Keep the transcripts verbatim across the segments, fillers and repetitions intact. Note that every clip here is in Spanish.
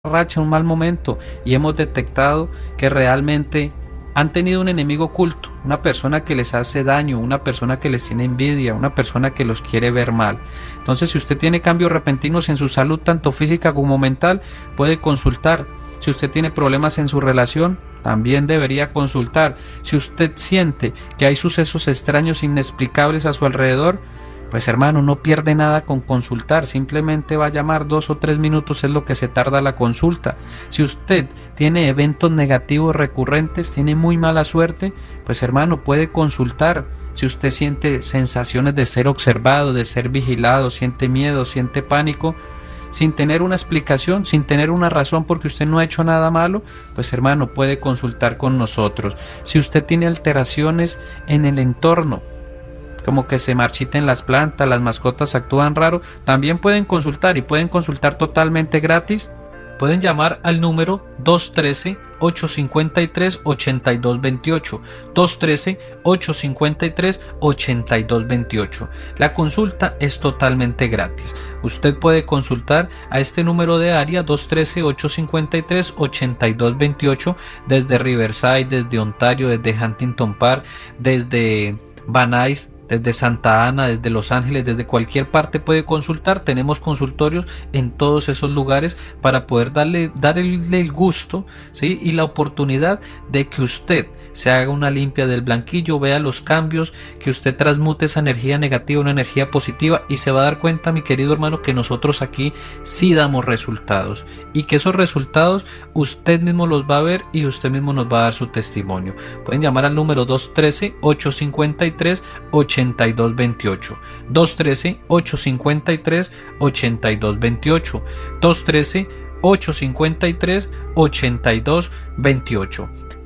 racha, un mal momento, y hemos detectado que realmente han tenido un enemigo oculto, una persona que les hace daño, una persona que les tiene envidia, una persona que los quiere ver mal. Entonces, si usted tiene cambios repentinos en su salud, tanto física como mental, puede consultar. Si usted tiene problemas en su relación, también debería consultar. Si usted siente que hay sucesos extraños, inexplicables a su alrededor, pues hermano, no pierde nada con consultar, simplemente va a llamar, dos o tres minutos es lo que se tarda la consulta. Si usted tiene eventos negativos recurrentes, tiene muy mala suerte, pues hermano, puede consultar. Si usted siente sensaciones de ser observado, de ser vigilado, siente miedo, siente pánico, sin tener una explicación, sin tener una razón porque usted no ha hecho nada malo, pues hermano, puede consultar con nosotros. Si usted tiene alteraciones en el entorno, como que se marchiten las plantas, las mascotas actúan raro, también pueden consultar y pueden consultar totalmente gratis. Pueden llamar al número dos uno tres, ocho cinco tres, ocho dos dos ocho, dos uno tres, ocho cinco tres, ocho dos dos ocho. La consulta es totalmente gratis. Usted puede consultar a este número de área dos uno tres, ocho cinco tres, ocho dos dos ocho desde Riverside, desde Ontario, desde Huntington Park, desde Van Nuys, desde Santa Ana, desde Los Ángeles, desde cualquier parte puede consultar. Tenemos consultorios en todos esos lugares para poder darle, darle el gusto, ¿sí?, y la oportunidad de que usted se haga una limpia del blanquillo, vea los cambios, que usted transmute esa energía negativa en una energía positiva y se va a dar cuenta, mi querido hermano, que nosotros aquí sí damos resultados y que esos resultados usted mismo los va a ver y usted mismo nos va a dar su testimonio. Pueden llamar al número dos uno tres, ocho cinco tres, ocho dos dos ocho, dos uno tres, ocho cinco tres, ocho dos dos ocho, dos uno tres, ocho cinco tres, ocho dos dos ocho.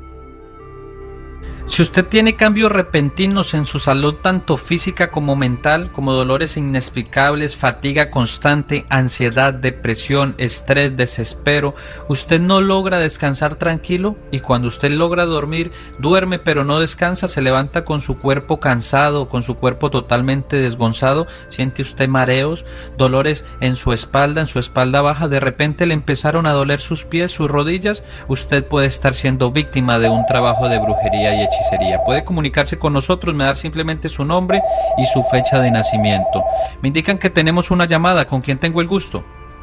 Si usted tiene cambios repentinos en su salud, tanto física como mental, como dolores inexplicables, fatiga constante, ansiedad, depresión, estrés, desespero, usted no logra descansar tranquilo y cuando usted logra dormir, duerme pero no descansa, se levanta con su cuerpo cansado, con su cuerpo totalmente desgonzado, siente usted mareos, dolores en su espalda, en su espalda baja, de repente le empezaron a doler sus pies, sus rodillas, usted puede estar siendo víctima de un trabajo de brujería y hechicería. Puede comunicarse con nosotros, me da simplemente su nombre y su fecha de nacimiento. Me indican que tenemos una llamada. ¿Con quién tengo el gusto?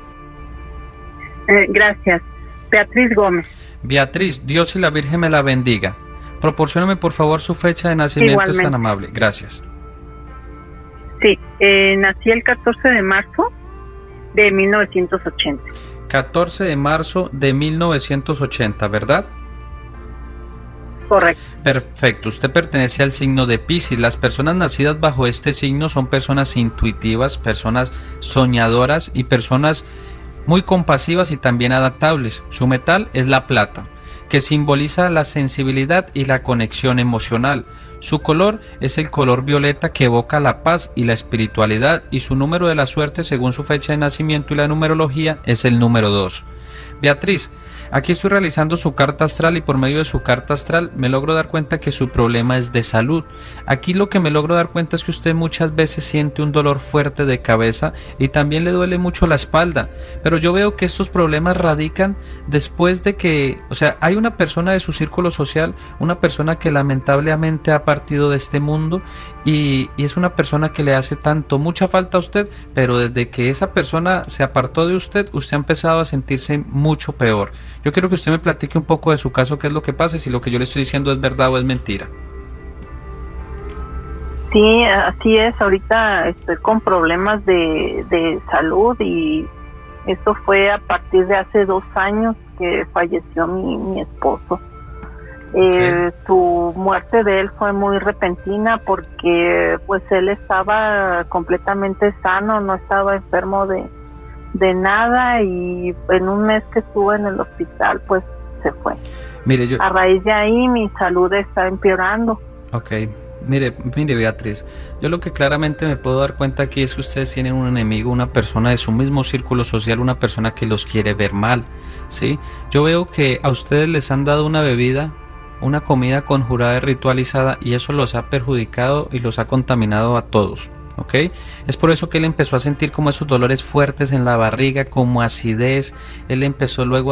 Eh, gracias. Beatriz Gómez. Beatriz, Dios y la Virgen me la bendiga. Proporcióname por favor su fecha de nacimiento. Igualmente. Es tan amable. Gracias. Sí, eh, nací el catorce de marzo de mil novecientos ochenta. catorce de marzo de mil novecientos ochenta, ¿verdad? Correcto. Perfecto, usted pertenece al signo de Piscis. Las personas nacidas bajo este signo son personas intuitivas, personas soñadoras y personas muy compasivas y también adaptables. Su metal es la plata, que simboliza la sensibilidad y la conexión emocional. Su color es el color violeta, que evoca la paz y la espiritualidad, y su número de la suerte, según su fecha de nacimiento y la numerología, es el número dos. Beatriz, aquí estoy realizando su carta astral y por medio de su carta astral me logro dar cuenta que su problema es de salud. Aquí lo que me logro dar cuenta es que usted muchas veces siente un dolor fuerte de cabeza y también le duele mucho la espalda, pero yo veo que estos problemas radican después de que, o sea, hay una persona de su círculo social, una persona que lamentablemente ha partido de este mundo y, y es una persona que le hace tanto, mucha falta a usted, pero desde que esa persona se apartó de usted, usted ha empezado a sentirse mucho peor. Yo quiero que usted me platique un poco de su caso, qué es lo que pasa y si lo que yo le estoy diciendo es verdad o es mentira. Sí, así es. Ahorita estoy con problemas de, de salud y esto fue a partir de hace dos años que falleció mi, mi esposo. Okay. Eh, su muerte de él fue muy repentina porque pues él estaba completamente sano, no estaba enfermo de de nada y en un mes que estuvo en el hospital pues se fue. Mire, yo... a raíz de ahí mi salud está empeorando. Ok, mire, mire Beatriz, yo lo que claramente me puedo dar cuenta aquí es que ustedes tienen un enemigo, una persona de su mismo círculo social, una persona que los quiere ver mal, ¿sí? Yo veo que a ustedes les han dado una bebida, una comida conjurada y ritualizada y eso los ha perjudicado y los ha contaminado a todos. ¿ok? Es por eso que él empezó a sentir como esos dolores fuertes en la barriga, como acidez. Él empezó luego